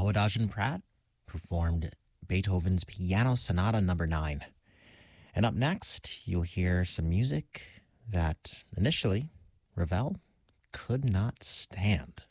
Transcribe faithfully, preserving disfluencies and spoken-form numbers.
Hoadajan Pratt performed Beethoven's Piano Sonata Number Nine. And up next, you'll hear some music that initially Ravel could not stand.